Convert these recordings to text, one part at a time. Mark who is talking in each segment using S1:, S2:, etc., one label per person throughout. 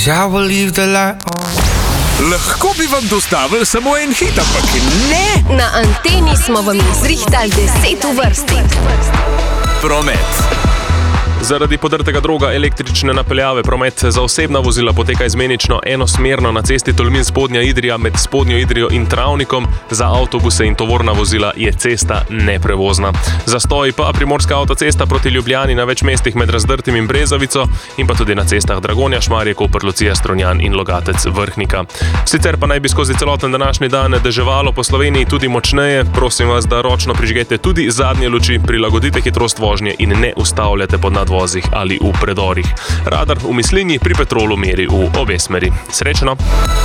S1: 'cause I will leave the light on.
S2: Lahko bi vam dostavili samo en hit, ampak ne.
S3: Na anteni smo vam izrihtali 10 v vrsti.
S2: Promet.
S4: Zaradi podrtega droga električne napeljave promet za osebna vozila poteka izmenično enosmerno na cesti Tolmin-Spodnja Idrija med Spodnjo Idrijo in Travnikom. Za avtobuse in tovorna vozila je cesta neprevozna. Zastoj pa Primorska avtocesta proti Ljubljani na več mestih med Razdrtim in Brezovico in pa tudi na cestah Dragonja, Šmarje, Koper, Lucija, Strunjan in Logatec, Vrhnika. Sicer pa naj bi skozi celoten današnji dan deževalo po Sloveniji tudi močneje. Prosim vas, da ročno prižgete tudi zadnje luči, prilagodite hitrost vožnje in ne ustavljate pod nadvozih ali v predorih. Radar v Mislinji pri Petrolu meri v obe smeri. Srečno!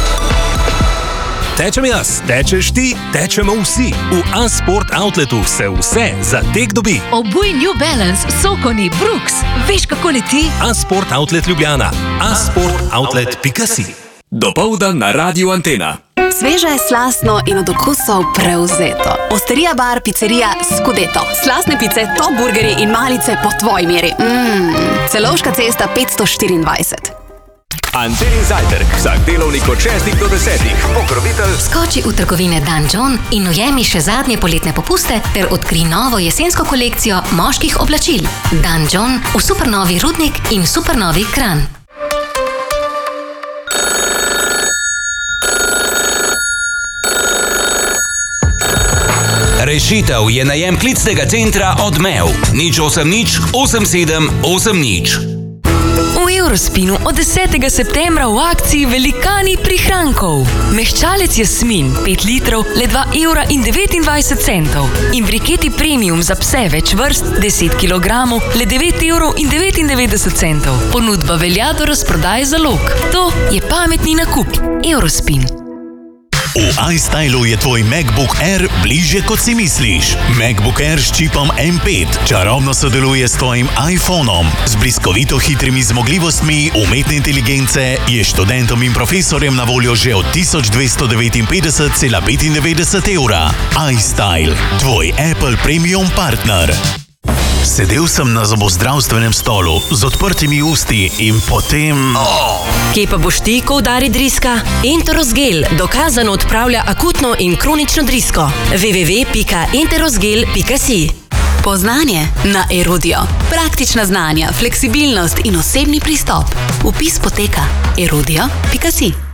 S5: Tečem jaz, tečeš ti, tečemo vsi. V A-Sport Outletu se vse za tek dobi.
S6: Obuj New Balance, Sokoni, Brooks. Veš, kako leti?
S5: A-Sport Outlet Ljubljana. asportoutlet.si.
S2: Dopoldan na Radiu Antena.
S7: Sveže, slastno in od okusov prevzeto. Osterija bar, pizzerija Scudetto. Slastne pice, top burgeri in malice po tvoji meri. Celovška cesta 524.
S2: Antenin zajtrk, vsak delovnik od 6 do 10. Pokrovitelj.
S8: Skoči v trgovine Dan John in ujemi še zadnje poletne popuste ter odkri novo jesensko kolekcijo moških oblačil. Dan John v supernovi Rudnik in supernovi Kranj.
S9: Rešitev je najem klicnega centra Odmev. 080 87 80.
S6: V Eurospinu od 10. septembra v akciji Velikani prihrankov. Mehčalec Jasmin 5 litrov le 2,29 €. In briketi premium za pse več vrst 10 kg le 9,99 €. Ponudba velja do razprodaje zalog. To je pametni nakup. Eurospin.
S10: V iStylu je tvoj MacBook Air bližje, kot si misliš. MacBook Air s čipom M5 čarobno sodeluje s tvojim iPhonom. Z bliskovito hitrimi zmogljivostmi umetne inteligence je študentom in profesorjem na voljo že od 1259,95 €. iStyle, tvoj Apple Premium partner. Sedel sem na zobozdravstvenem stolu z odprtimi usti in potem...
S6: Kje pa boš ti, ko udari driska? Enterosgel dokazano odpravlja akutno in kronično drisko. www.enterosgel.si.
S7: Poznanje na Erudio. Praktična znanja, fleksibilnost in osebni pristop. Vpis poteka erudio.si.